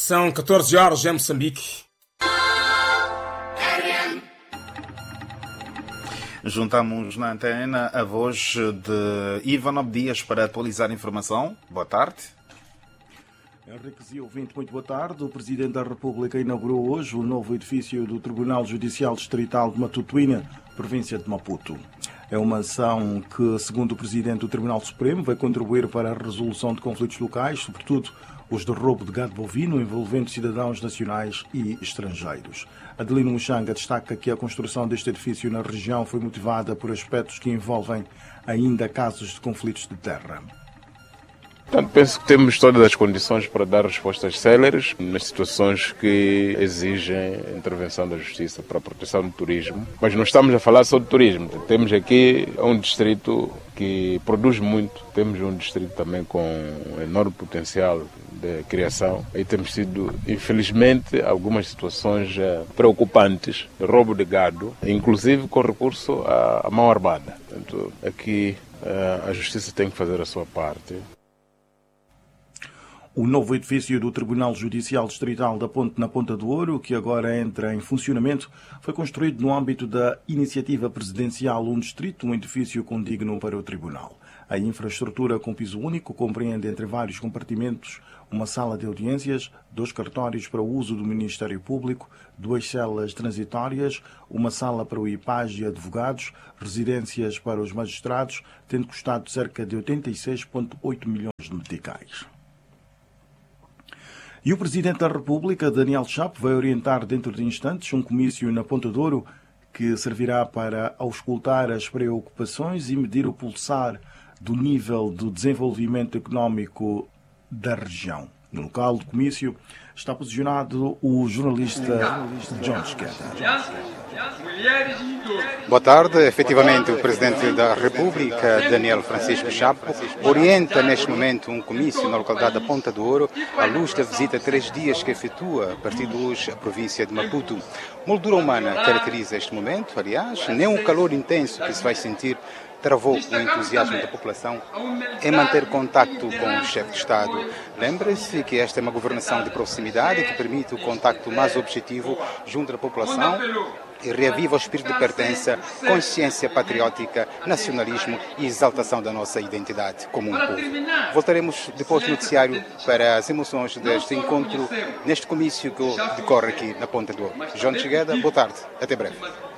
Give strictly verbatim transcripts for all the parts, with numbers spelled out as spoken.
São catorze horas em Moçambique. Juntamos na antena a voz de Ivan Abdias para atualizar a informação. Boa tarde. Henrique Zia, ouvinte, muito boa tarde. O Presidente da República inaugurou hoje o novo edifício do Tribunal Judicial Distrital de Matutuína, província de Maputo. É uma ação que, segundo o Presidente do Tribunal Supremo, vai contribuir para a resolução de conflitos locais, sobretudo os de roubo de gado bovino envolvendo cidadãos nacionais e estrangeiros. Adelino Muxanga destaca que a construção deste edifício na região foi motivada por aspectos que envolvem ainda casos de conflitos de terra. Portanto, penso que temos todas as condições para dar respostas céleres nas situações que exigem a intervenção da Justiça para a proteção do turismo. Mas não estamos a falar só de turismo. Temos aqui um distrito que produz muito. Temos um distrito também com um enorme potencial de criação. E temos tido, infelizmente, algumas situações preocupantes de roubo de gado, inclusive com recurso à mão armada. Portanto, aqui a Justiça tem que fazer a sua parte. O novo edifício do Tribunal Judicial Distrital da Ponte na Ponta do Ouro, que agora entra em funcionamento, foi construído no âmbito da Iniciativa Presidencial Um Distrito, um edifício condigno para o Tribunal. A infraestrutura com piso único compreende, entre vários compartimentos, uma sala de audiências, dois cartórios para o uso do Ministério Público, duas celas transitórias, uma sala para o I P A G e advogados, residências para os magistrados, tendo custado cerca de oitenta e seis vírgula oito milhões de meticais. E o Presidente da República, Daniel Chapo, vai orientar dentro de instantes um comício na Ponta do Ouro que servirá para auscultar as preocupações e medir o pulsar do nível de desenvolvimento económico da região. No local do comício está posicionado o jornalista John Esqueda. Boa tarde. Efetivamente, o Presidente da República, Daniel Francisco Chapo, orienta neste momento um comício na localidade da Ponta do Ouro, à luz da visita três dias que efetua a partir de hoje a província de Maputo. Moldura humana caracteriza este momento, aliás, nem o calor intenso que se vai sentir travou o entusiasmo da população em manter contacto com o chefe de Estado. Lembre-se que esta é uma governação de proximidade que permite o contacto mais objetivo junto da população e reaviva o espírito de pertença, consciência patriótica, nacionalismo e exaltação da nossa identidade como um povo. Voltaremos depois do noticiário para as emoções deste encontro, neste comício que decorre aqui na Ponta do Ouro. João Chegada, boa tarde, até breve.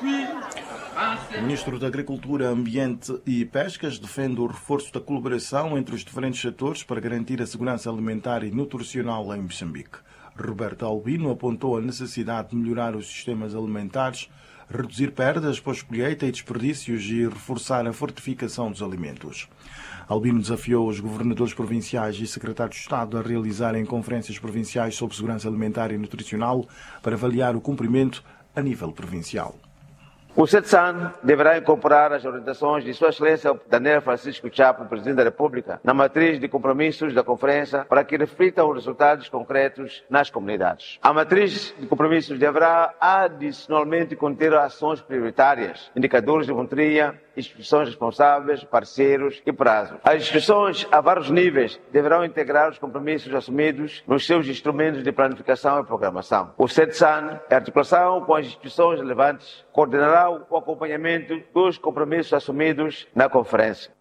O Ministro da Agricultura, Ambiente e Pescas defende o reforço da colaboração entre os diferentes setores para garantir a segurança alimentar e nutricional em Moçambique. Roberto Albino apontou a necessidade de melhorar os sistemas alimentares, reduzir perdas pós-colheita e desperdícios e reforçar a fortificação dos alimentos. Albino desafiou os governadores provinciais e secretários de Estado a realizarem conferências provinciais sobre segurança alimentar e nutricional para avaliar o cumprimento a nível provincial. O CETSAN deverá incorporar as orientações de Sua Excelência Daniel Francisco Chapo, Presidente da República, na matriz de compromissos da Conferência para que reflitam os resultados concretos nas comunidades. A matriz de compromissos deverá adicionalmente conter ações prioritárias, indicadores de monitoria, instituições responsáveis, parceiros e prazos. As instituições a vários níveis deverão integrar os compromissos assumidos nos seus instrumentos de planificação e programação. O CETSAN, em articulação com as instituições relevantes, coordenará o acompanhamento dos compromissos assumidos na Conferência.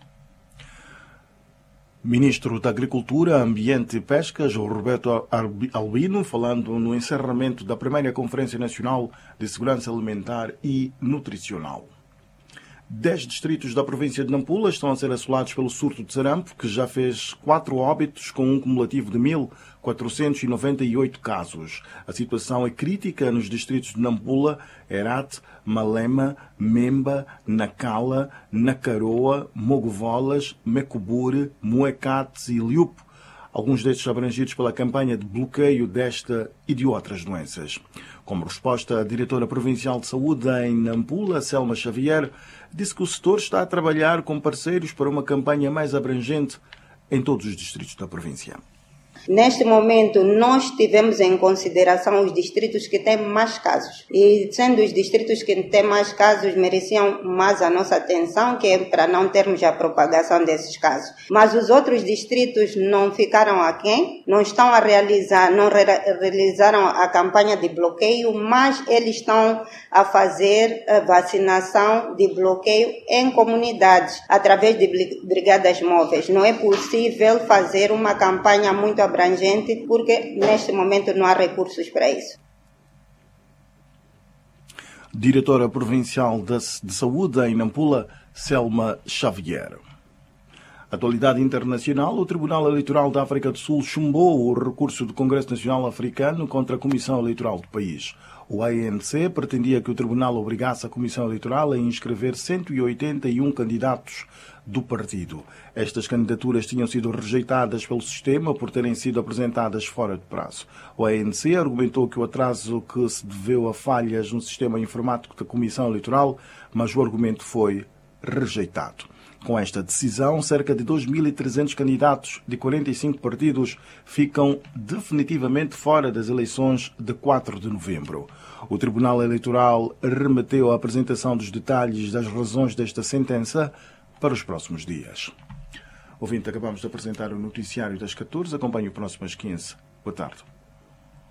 Ministro da Agricultura, Ambiente e Pescas, Roberto Albino, falando no encerramento da primeira Conferência Nacional de Segurança Alimentar e Nutricional. Dez distritos da província de Nampula estão a ser assolados pelo surto de sarampo, que já fez quatro óbitos com um cumulativo de mil quatrocentos e noventa e oito casos. A situação é crítica nos distritos de Nampula, Herat, Malema, Memba, Nacala, Nacaroa, Mogovolas, Mecubure, Moecates e Liupo, alguns destes abrangidos pela campanha de bloqueio desta e de outras doenças. Como resposta, a diretora provincial de saúde em Nampula, Selma Xavier, disse que o setor está a trabalhar com parceiros para uma campanha mais abrangente em todos os distritos da província. Neste momento, nós tivemos em consideração os distritos que têm mais casos. E sendo os distritos que têm mais casos, mereciam mais a nossa atenção, que é para não termos a propagação desses casos. Mas os outros distritos não ficaram aquém, não estão a realizar, não re realizaram a campanha de bloqueio, mas eles estão a fazer a vacinação de bloqueio em comunidades, através de brigadas móveis. Não é possível fazer uma campanha muito abrangente, porque neste momento não há recursos para isso. Diretora Provincial de Saúde em Nampula, Selma Xavier. Atualidade internacional, o Tribunal Eleitoral da África do Sul chumbou o recurso do Congresso Nacional Africano contra a Comissão Eleitoral do país. O A N C pretendia que o Tribunal obrigasse a Comissão Eleitoral a inscrever cento e oitenta e um candidatos do partido. Estas candidaturas tinham sido rejeitadas pelo sistema por terem sido apresentadas fora de prazo. O A N C argumentou que o atraso que se deveu a falhas no sistema informático da Comissão Eleitoral, mas o argumento foi rejeitado. Com esta decisão, cerca de dois mil e trezentos candidatos de quarenta e cinco partidos ficam definitivamente fora das eleições de quatro de novembro. O Tribunal Eleitoral remeteu a apresentação dos detalhes das razões desta sentença para os próximos dias. Ouvinte, acabamos de apresentar o noticiário das catorze. Acompanhe o próximo às quinze. Boa tarde.